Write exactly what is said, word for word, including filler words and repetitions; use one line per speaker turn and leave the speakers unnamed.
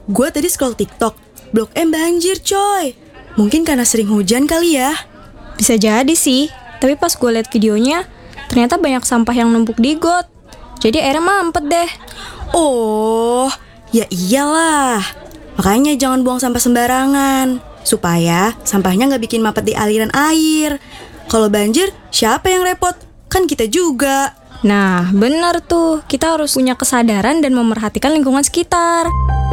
gue tadi scroll TikTok, Blok M banjir coy. Mungkin karena sering hujan kali ya.
Bisa jadi sih, tapi pas gue liat videonya, ternyata banyak sampah yang numpuk di got. Jadi airnya mampet deh.
Oh, ya iyalah. Makanya jangan buang sampah sembarangan, supaya sampahnya nggak bikin mampet di aliran air. Kalau banjir, siapa yang repot? Kan kita juga.
Nah, bener tuh. Kita harus punya kesadaran dan memerhatikan lingkungan sekitar.